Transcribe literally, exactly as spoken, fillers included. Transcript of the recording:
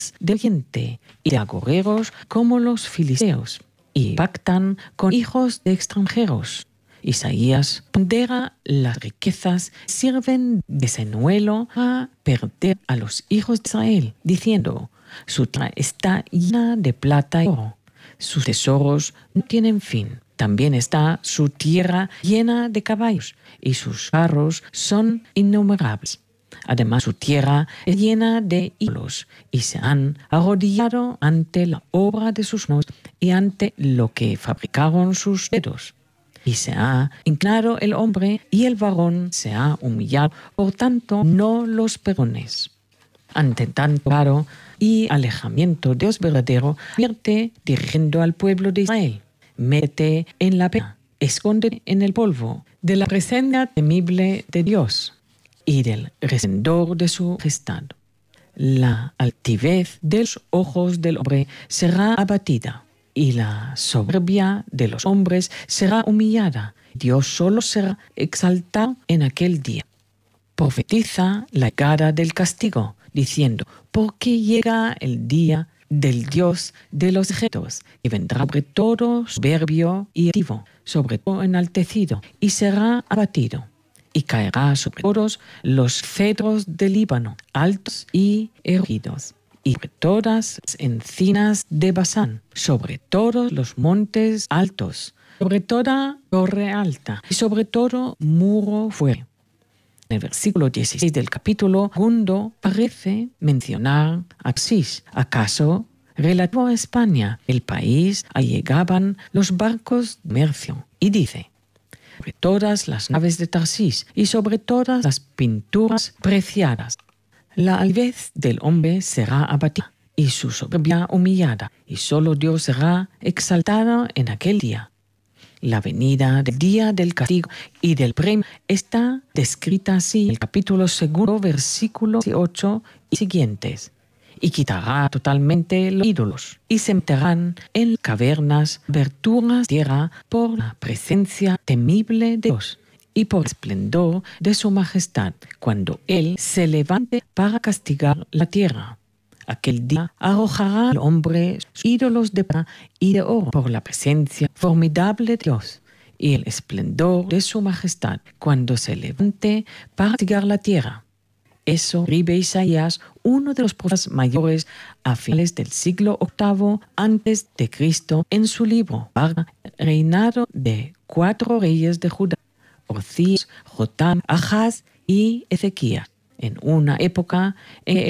de oriente y de agorreros como los filisteos, y pactan con hijos de extranjeros. Isaías pondera las riquezas, sirven de señuelo a perder a los hijos de Israel, diciendo: su tierra está llena de plata y oro, sus tesoros no tienen fin. También está su tierra llena de caballos, y sus carros son innumerables. Además, su tierra es llena de ídolos, y se han arrodillado ante la obra de sus manos y ante lo que fabricaron sus dedos. Y se ha inclinado el hombre, y el varón se ha humillado, por tanto no los perdones. Ante tanto paro y alejamiento de Dios verdadero, vierte dirigiendo al pueblo de Israel: mete en la pena, esconde en el polvo de la presencia temible de Dios y del resplandor de su majestad. La altivez de los ojos del hombre será abatida, y la soberbia de los hombres será humillada. Dios solo será exaltado en aquel día. Profetiza la llegada del castigo, diciendo: porque llega el día del Dios de los ejércitos, y vendrá sobre todo soberbio y altivo, sobre todo enaltecido, y será abatido. Y caerá sobre todos los cedros del Líbano, altos y erguidos, y sobre todas las encinas de Basán, sobre todos los montes altos, sobre toda torre alta, y sobre todo muro fuerte. En el versículo dieciséis del capítulo segundo parece mencionar a Tarsis. ¿Acaso relativo a España, el país allí llegaban los barcos de comercio? Y dice: sobre todas las naves de Tarsis y sobre todas las pinturas preciadas. La altivez del hombre será abatida y su soberbia humillada, y solo Dios será exaltado en aquel día. La venida del día del castigo y del premio está descrita así en el capítulo segundo, versículos ocho y siguientes. Y quitará totalmente los ídolos, y se meterán en cavernas, aberturas de tierra, por la presencia temible de Dios y por el esplendor de su majestad, cuando Él se levante para castigar la tierra. Aquel día arrojará al hombre sus ídolos de plata y de oro por la presencia formidable de Dios y el esplendor de su majestad, cuando se levante para castigar la tierra. Eso escribe Isaías, uno de los profetas mayores a finales del siglo octavo antes de Cristo, en su libro para el reinado de cuatro reyes de Judá: Ocías, Jotam, Ahaz y Ezequías, en una época en